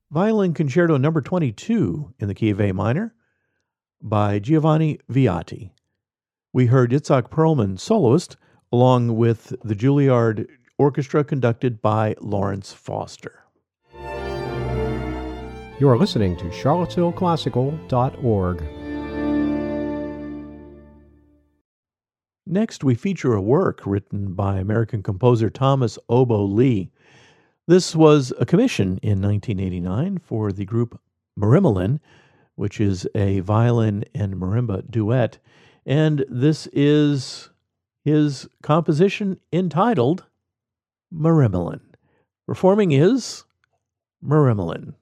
Violin Concerto Number 22 in the key of A minor by Giovanni Viatti. We heard Itzhak Perlman, soloist, along with the Juilliard Orchestra conducted by Lawrence Foster. You are listening to charlottesvilleclassical.org. Next, we feature a work written by American composer Thomas Obo Lee. This was a commission in 1989 for the group Marimelin, which is a violin and marimba duet, and this is his composition entitled Marimelin. Performing is Marimelin.